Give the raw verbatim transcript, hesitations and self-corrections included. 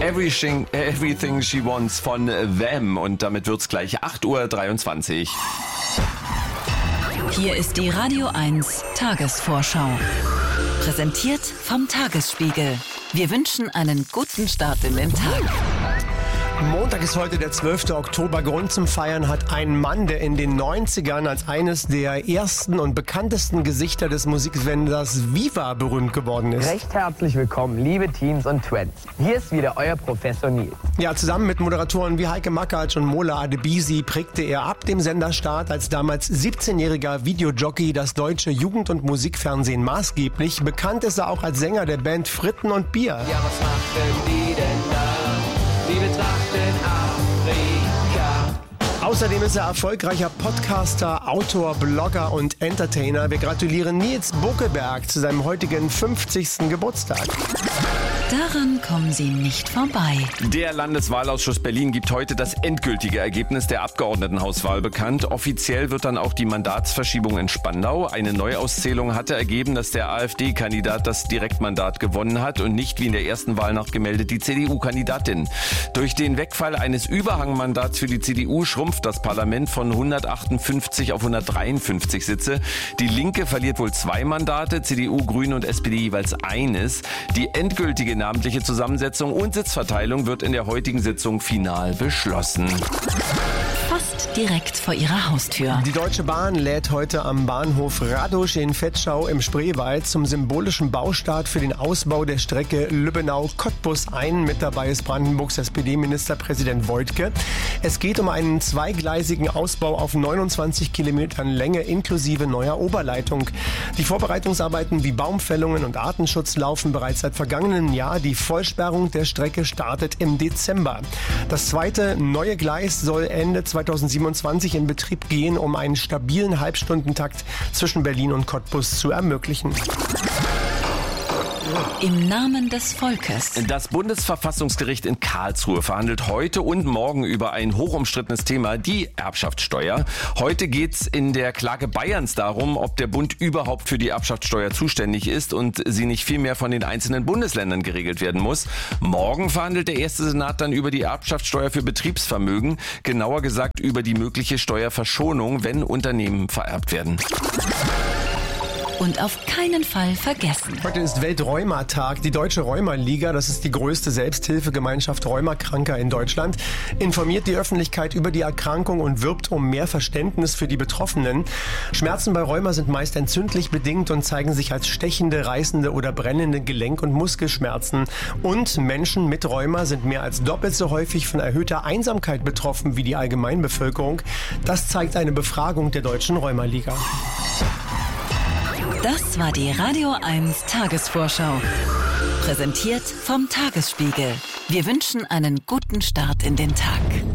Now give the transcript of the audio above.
Everything, Everything She Wants von Them. Und damit wird's gleich acht Uhr dreiundzwanzig. Hier ist die Radio eins Tagesvorschau. Präsentiert vom Tagesspiegel. Wir wünschen einen guten Start in den Tag. Montag ist heute der zwölfte Oktober. Grund zum Feiern hat ein Mann, der in den neunzigern als eines der ersten und bekanntesten Gesichter des Musiksenders Viva berühmt geworden ist. Recht herzlich willkommen, liebe Teens und Twins. Hier ist wieder euer Professor Nils. Ja, zusammen mit Moderatoren wie Heike Makatsch und Mola Adebisi prägte er ab dem Senderstart als damals siebzehnjähriger Videojockey das deutsche Jugend- und Musikfernsehen maßgeblich. Bekannt ist er auch als Sänger der Band Fritten und Bier. Ja, was machen die denn da? Die betrachten Afrika. Außerdem ist er erfolgreicher Podcaster, Autor, Blogger und Entertainer. Wir gratulieren Nils Buckelberg zu seinem heutigen fünfzigsten Geburtstag. Daran kommen Sie nicht vorbei. Der Landeswahlausschuss Berlin gibt heute das endgültige Ergebnis der Abgeordnetenhauswahl bekannt. Offiziell wird dann auch die Mandatsverschiebung in Spandau. Eine Neuauszählung hatte ergeben, dass der AfD-Kandidat das Direktmandat gewonnen hat und nicht wie in der ersten Wahlnacht gemeldet die C D U-Kandidatin. Durch den Wegfall eines Überhangmandats für die C D U schrumpft das Parlament von hundertachtundfünfzig auf hundertdreiundfünfzig Sitze. Die Linke verliert wohl zwei Mandate, C D U, Grüne und S P D jeweils eines. Die endgültige namentliche Zusammensetzung und Sitzverteilung wird in der heutigen Sitzung final beschlossen. Fast direkt vor Ihrer Haustür. Die Deutsche Bahn lädt heute am Bahnhof Radosch in Vetschau im Spreewald zum symbolischen Baustart für den Ausbau der Strecke Lübbenau-Cottbus ein. Mit dabei ist Brandenburgs S P D-Ministerpräsident Woidke. Es geht um einen zweigleisigen Ausbau auf neunundzwanzig Kilometern Länge inklusive neuer Oberleitung. Die Vorbereitungsarbeiten wie Baumfällungen und Artenschutz laufen bereits seit vergangenem Jahr. Die Vollsperrung der Strecke startet im Dezember. Das zweite neue Gleis soll Ende zweitausendsiebenundzwanzig in Betrieb gehen, um einen stabilen Halbstundentakt zwischen Berlin und Cottbus zu ermöglichen. Im Namen des Volkes. Das Bundesverfassungsgericht in Karlsruhe verhandelt heute und morgen über ein hochumstrittenes Thema, die Erbschaftssteuer. Heute geht's in der Klage Bayerns darum, ob der Bund überhaupt für die Erbschaftssteuer zuständig ist und sie nicht vielmehr von den einzelnen Bundesländern geregelt werden muss. Morgen verhandelt der erste Senat dann über die Erbschaftssteuer für Betriebsvermögen, genauer gesagt über die mögliche Steuerverschonung, wenn Unternehmen vererbt werden. Und auf keinen Fall vergessen. Heute ist Weltrheuma-Tag. Die Deutsche Rheuma-Liga, das ist die größte Selbsthilfegemeinschaft Rheumakranker in Deutschland, informiert die Öffentlichkeit über die Erkrankung und wirbt um mehr Verständnis für die Betroffenen. Schmerzen bei Rheuma sind meist entzündlich bedingt und zeigen sich als stechende, reißende oder brennende Gelenk- und Muskelschmerzen. Und Menschen mit Rheuma sind mehr als doppelt so häufig von erhöhter Einsamkeit betroffen wie die Allgemeinbevölkerung. Das zeigt eine Befragung der Deutschen Rheuma-Liga. Das war die Radio eins Tagesvorschau. Präsentiert vom Tagesspiegel. Wir wünschen einen guten Start in den Tag.